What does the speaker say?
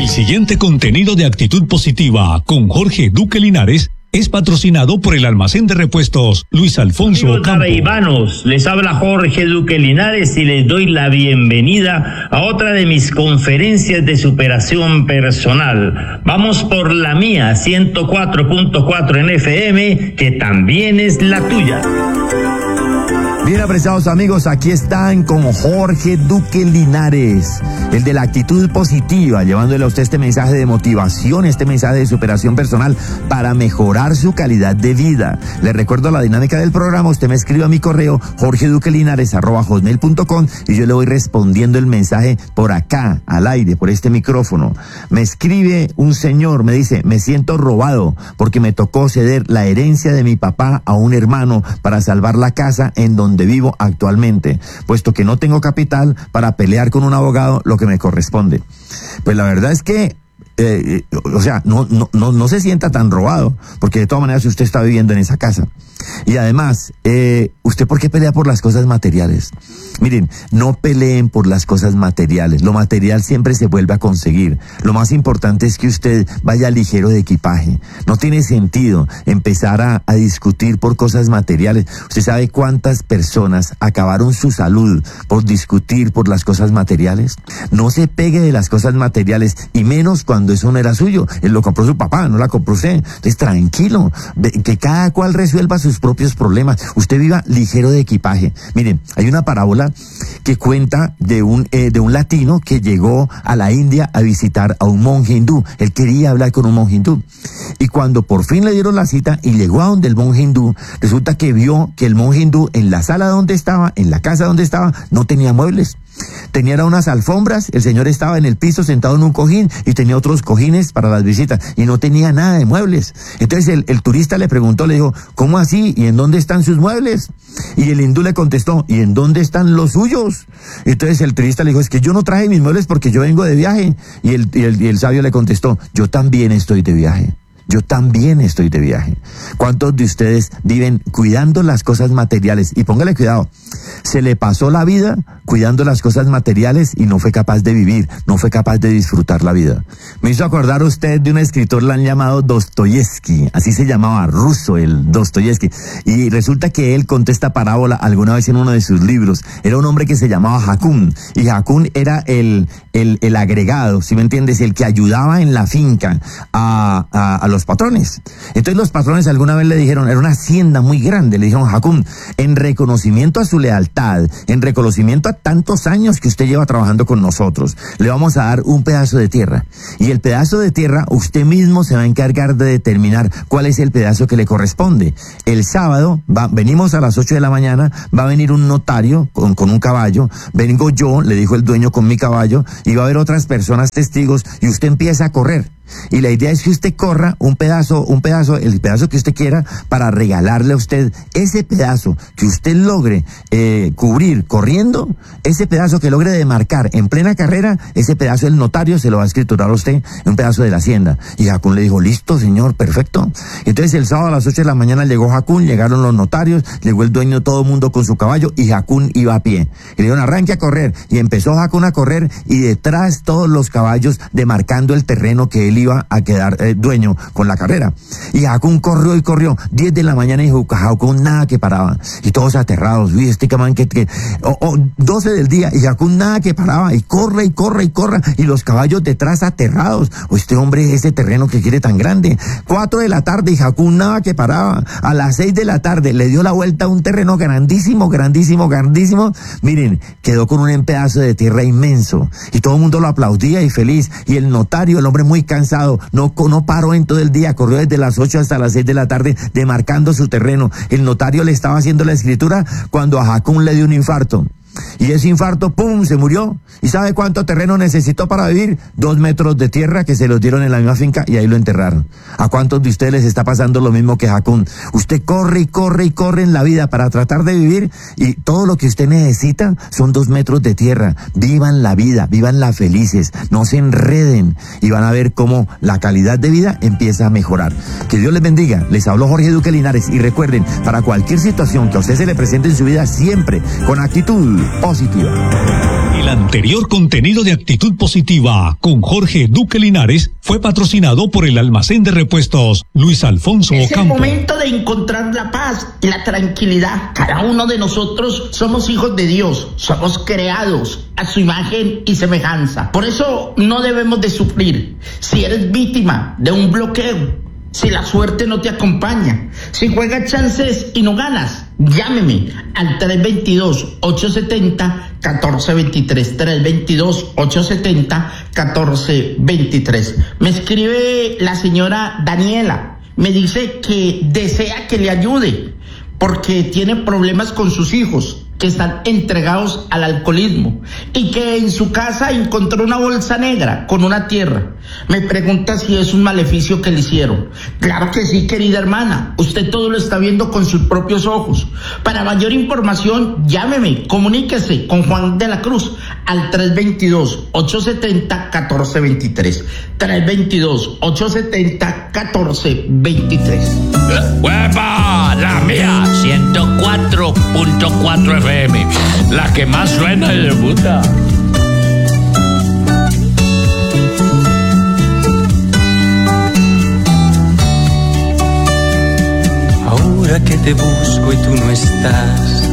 El siguiente contenido de Actitud Positiva con Jorge Duque Linares es patrocinado por el almacén de repuestos Luis Alfonso Amigos Campo. Ivanos, les habla Jorge Duque Linares y les doy la bienvenida a otra de mis conferencias de superación personal. Vamos por la mía, 104.4 en FM, que también es la tuya. Bien, apreciados amigos, aquí están con Jorge Duque Linares, el de la actitud positiva, llevándole a usted este mensaje de motivación, este mensaje de superación personal para mejorar su calidad de vida. Le recuerdo la dinámica del programa. Usted me escribe a mi correo jorgeduquelinares@hotmail.com y yo le voy respondiendo el mensaje por acá, al aire, por este micrófono. Me escribe un señor, me dice: me siento robado porque me tocó ceder la herencia de mi papá a un hermano para salvar la casa en donde vivo actualmente, puesto que no tengo capital para pelear con un abogado lo que me corresponde. Pues la verdad es que no se sienta tan robado, porque de todas maneras usted está viviendo en esa casa. Y además, ¿usted por qué pelea por las cosas materiales? Miren, no peleen por las cosas materiales. Lo material siempre se vuelve a conseguir. Lo más importante es que usted vaya ligero de equipaje. No tiene sentido empezar a discutir por cosas materiales. Usted sabe cuántas personas acabaron su salud por discutir por las cosas materiales. No se pegue de las cosas materiales, y menos cuando eso no era suyo. Él lo compró su papá, no la compró usted. Entonces, tranquilo, que cada cual resuelva sus propios problemas. Usted viva ligero de equipaje. Miren, hay una parábola que cuenta de un latino que llegó a la India a visitar a un monje hindú. Él quería hablar con un monje hindú. Y cuando por fin le dieron la cita y llegó a donde el monje hindú, resulta que vio que el monje hindú en la sala donde estaba, en la casa donde estaba, no tenía muebles. Tenía unas alfombras, el señor estaba en el piso sentado en un cojín y tenía otros cojines para las visitas y no tenía nada de muebles. Entonces el turista le preguntó, le dijo: ¿cómo así? ¿Y en dónde están sus muebles? Y el hindú le contestó: ¿y en dónde están los suyos? Entonces el turista le dijo: es que yo no traje mis muebles porque yo vengo de viaje. Y el sabio le contestó: yo también estoy de viaje. Yo también estoy de viaje. ¿Cuántos de ustedes viven cuidando las cosas materiales? Y póngale cuidado, se le pasó la vida cuidando las cosas materiales y no fue capaz de vivir, no fue capaz de disfrutar la vida. Me hizo acordar usted de un escritor, le han llamado Dostoyevsky, así se llamaba, ruso, el Dostoyevsky. Y resulta que él contó esta parábola alguna vez en uno de sus libros. Era un hombre que se llamaba Hakun, y Hakun era el agregado, ¿sí me entiendes? El que ayudaba en la finca a los patrones. Entonces los patrones alguna vez le dijeron, era una hacienda muy grande, le dijeron: Hakun, en reconocimiento a su lealtad, en reconocimiento a tantos años que usted lleva trabajando con nosotros, le vamos a dar un pedazo de tierra. Y el pedazo de tierra, usted mismo se va a encargar de determinar cuál es el pedazo que le corresponde. El sábado, venimos a las 8 de la mañana, va a venir un notario con un caballo, vengo yo, le dijo el dueño, con mi caballo, y va a haber otras personas testigos, y usted empieza a correr. Y la idea es que usted corra el pedazo que usted quiera, para regalarle a usted ese pedazo que usted logre cubrir corriendo, ese pedazo que logre demarcar en plena carrera, ese pedazo el notario se lo va a escriturar a usted, un pedazo de la hacienda. Y Hakun le dijo: listo, señor, perfecto. Entonces el sábado a las 8 de la mañana llegó Hakun, llegaron los notarios, llegó el dueño, todo el mundo con su caballo, y Hakun iba a pie. Y le dijeron: arranque a correr. Y empezó Hakun a correr, y detrás todos los caballos demarcando el terreno que él iba a quedar dueño con la carrera. Y Hakun corrió y corrió, 10 de la mañana, y Hakun nada que paraba, y todos aterrados. Uy, este camán 12 del día, y Hakun nada que paraba, y corre y corre y corre, y los caballos detrás aterrados. O este hombre, ese terreno que quiere tan grande. 4 de la tarde, y Hakun nada que paraba. A las 6 de la tarde le dio la vuelta a un terreno grandísimo, grandísimo, grandísimo. Miren, quedó con un pedazo de tierra inmenso, y todo el mundo lo aplaudía y feliz. Y el notario, el hombre muy cansado, no paró en todo el día, corrió desde las 8 hasta las 6 de la tarde demarcando su terreno. El notario le estaba haciendo la escritura cuando a Hakun le dio un infarto. Y ese infarto, ¡pum!, se murió. ¿Y sabe cuánto terreno necesitó para vivir? 2 metros de tierra que se los dieron en la misma finca, y ahí lo enterraron. ¿A cuántos de ustedes les está pasando lo mismo que Hakun? Usted corre y corre y corre en la vida para tratar de vivir, y todo lo que usted necesita son 2 metros de tierra. Vivan la vida, vivanla felices, no se enreden, y van a ver cómo la calidad de vida empieza a mejorar. Que Dios les bendiga. Les habló Jorge Duque Linares, y recuerden, para cualquier situación que a usted se le presente en su vida, siempre con actitud Positiva. El anterior contenido de Actitud Positiva con Jorge Duque Linares fue patrocinado por el almacén de repuestos Luis Alfonso Es el Ocampo. momento de encontrar la paz y la tranquilidad. Cada uno de nosotros somos hijos de Dios, somos creados a su imagen y semejanza. Por eso no debemos de sufrir. Si eres víctima de un bloqueo, si la suerte no te acompaña, si juegas chances y no ganas, llámeme al 322-870-1423, 322-870-1423. Me escribe la señora Daniela, me dice que desea que le ayude porque tiene problemas con sus hijos que están entregados al alcoholismo y que en su casa encontró una bolsa negra con una tierra. Me pregunta si es un maleficio que le hicieron. Claro que sí, querida hermana, usted todo lo está viendo con sus propios ojos. Para mayor información, llámeme, comuníquese con Juan de la Cruz al 322-870-1423, 322-870-1423. ¡Huepa! La mía, 104.4 FM, la que más suena y debuta. Ahora que te busco y tú no estás,